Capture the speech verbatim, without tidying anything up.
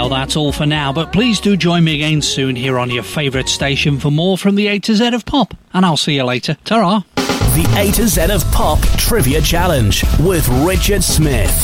Well, that's all for now, but please do join me again soon here on your favourite station for more from the A to Z of Pop. And I'll see you later. Ta-ra. The A to Z of Pop Trivia Challenge with Richard Smith.